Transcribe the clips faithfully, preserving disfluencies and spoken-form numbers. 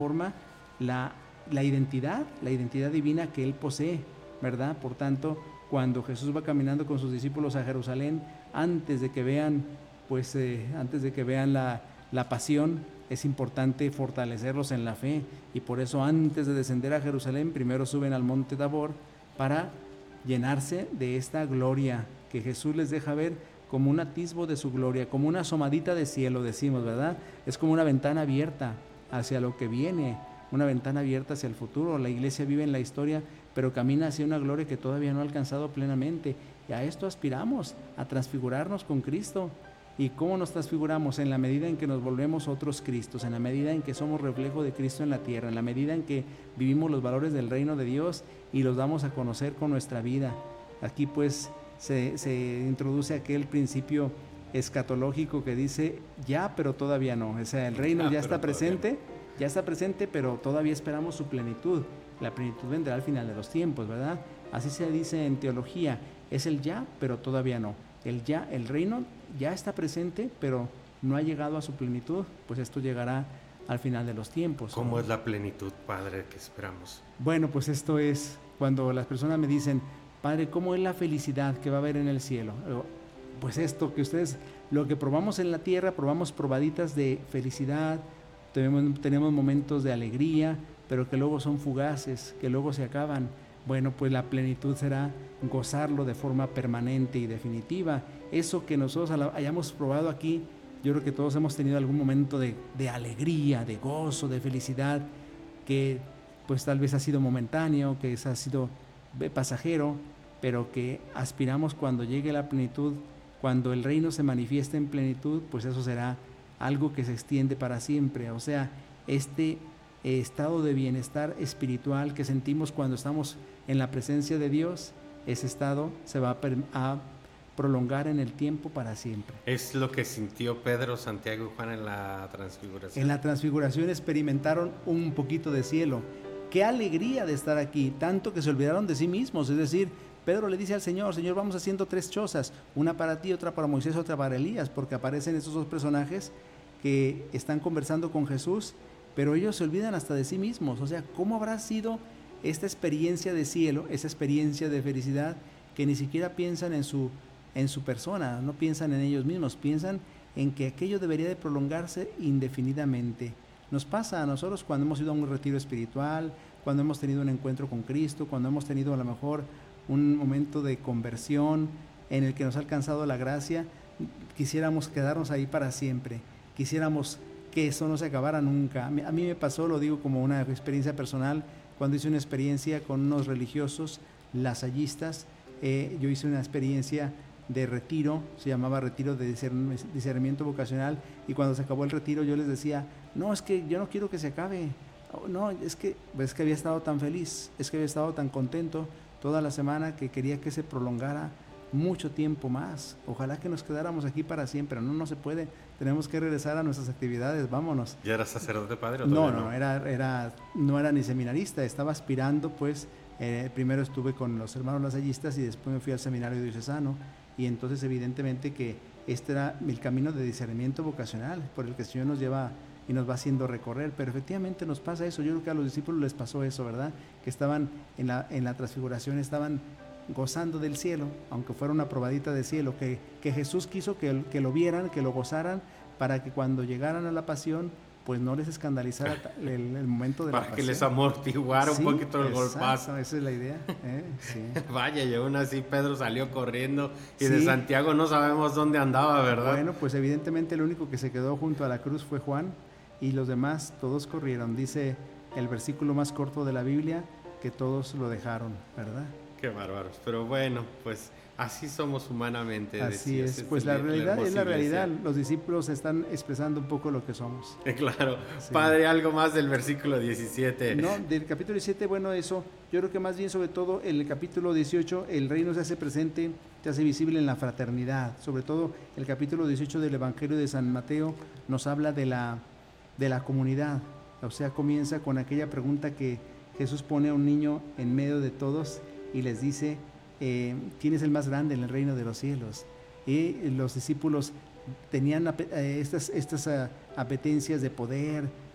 forma la, la identidad, la identidad divina que él posee, ¿verdad? Por tanto, cuando Jesús va caminando con sus discípulos a Jerusalén, antes de que vean, pues, eh, antes de que vean la, la pasión, es importante fortalecerlos en la fe, y por eso antes de descender a Jerusalén, primero suben al monte Tabor para llenarse de esta gloria que Jesús les deja ver como un atisbo de su gloria, como una asomadita de cielo, decimos, ¿verdad? Es como una ventana abierta hacia lo que viene, una ventana abierta hacia el futuro. La iglesia vive en la historia, pero camina hacia una gloria que todavía no ha alcanzado plenamente, y a esto aspiramos, a transfigurarnos con Cristo. ¿Y cómo nos transfiguramos? En la medida en que nos volvemos otros Cristos, en la medida en que somos reflejo de Cristo en la tierra, en la medida en que vivimos los valores del reino de Dios y los damos a conocer con nuestra vida. Aquí pues se, se introduce aquel principio escatológico que dice ya, pero todavía no. O sea, el reino ya, ya está presente, no. ya está presente, pero todavía esperamos su plenitud. La plenitud vendrá al final de los tiempos, ¿verdad? Así se dice en teología, es el ya, pero todavía no. El ya, el reino ya está presente, pero no ha llegado a su plenitud, pues esto llegará al final de los tiempos. ¿Cómo ¿no? es la plenitud, Padre, que esperamos? Bueno, pues esto es cuando las personas me dicen, Padre, ¿cómo es la felicidad que va a haber en el cielo? Pues esto que ustedes, lo que probamos en la tierra, probamos probaditas de felicidad, tenemos, tenemos momentos de alegría, pero que luego son fugaces, que luego se acaban. Bueno, pues la plenitud será gozarlo de forma permanente y definitiva. Eso que nosotros hayamos probado aquí, yo creo que todos hemos tenido algún momento de, de alegría, de gozo, de felicidad, que pues tal vez ha sido momentáneo, que ha sido pasajero, pero que aspiramos cuando llegue la plenitud, cuando el reino se manifieste en plenitud, pues eso será algo que se extiende para siempre. O sea, este estado de bienestar espiritual que sentimos cuando estamos en la presencia de Dios, ese estado se va a, a prolongar en el tiempo para siempre. Es lo que sintió Pedro, Santiago y Juan en la transfiguración. En la transfiguración experimentaron un poquito de cielo. Qué alegría de estar aquí, tanto que se olvidaron de sí mismos. Es decir, Pedro le dice al Señor, Señor, vamos haciendo tres chozas, una para ti, otra para Moisés, otra para Elías, porque aparecen esos dos personajes que están conversando con Jesús, pero ellos se olvidan hasta de sí mismos. O sea, ¿cómo habrá sido esta experiencia de cielo, esa experiencia de felicidad, que ni siquiera piensan en su, en su persona, no piensan en ellos mismos, piensan en que aquello debería de prolongarse indefinidamente? Nos pasa a nosotros cuando hemos ido a un retiro espiritual, cuando hemos tenido un encuentro con Cristo, cuando hemos tenido a lo mejor un momento de conversión en el que nos ha alcanzado la gracia, quisiéramos quedarnos ahí para siempre, quisiéramos que eso no se acabara nunca. A mí, a mí me pasó, lo digo como una experiencia personal, cuando hice una experiencia con unos religiosos lasallistas. Eh, yo hice una experiencia de retiro, se llamaba retiro de discernimiento vocacional, y cuando se acabó el retiro yo les decía, no, es que yo no quiero que se acabe, no, es que, es que había estado tan feliz, es que había estado tan contento toda la semana que quería que se prolongara mucho tiempo más. Ojalá que nos quedáramos aquí para siempre. No, no se puede. Tenemos que regresar a nuestras actividades. Vámonos. ¿Ya eras sacerdote, padre? ¿O no, no, no, era, era, no era ni seminarista. Estaba aspirando, pues, eh, primero estuve con los hermanos lasallistas y después me fui al seminario diocesano. Y entonces, evidentemente, que este era el camino de discernimiento vocacional por el que el Señor nos lleva y nos va haciendo recorrer. Pero efectivamente nos pasa eso. Yo creo que a los discípulos les pasó eso, ¿verdad? Que estaban en la, en la transfiguración, estaban gozando del cielo, aunque fuera una probadita de cielo, que, que Jesús quiso que, que lo vieran, que lo gozaran, para que cuando llegaran a la pasión, pues no les escandalizara el, el momento de para la pasión. Para que les amortiguara sí, un poquito el exacto, golpazo. Esa es la idea. ¿eh? Sí. Vaya, y aún así Pedro salió corriendo y sí. de Santiago no sabemos dónde andaba, ¿verdad? Bueno, pues evidentemente el único que se quedó junto a la cruz fue Juan, y los demás todos corrieron. Dice el versículo más corto de la Biblia que todos lo dejaron, ¿verdad? Qué bárbaros, pero bueno, pues así somos humanamente. Así es, es pues la realidad la es la realidad, los discípulos están expresando un poco lo que somos. Claro, sí. Padre, algo más del versículo diecisiete. No, del capítulo diecisiete, bueno, eso, yo creo que más bien sobre todo el capítulo dieciocho, el reino se hace presente, se hace visible en la fraternidad, sobre todo el capítulo dieciocho del Evangelio de San Mateo nos habla de la, de la comunidad, o sea, comienza con aquella pregunta que Jesús pone a un niño en medio de todos y les dice, eh, ¿quién es el más grande en el reino de los cielos? Y los discípulos tenían eh, estas, estas uh, apetencias de poder,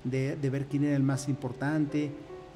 de, de ver quién era el más importante.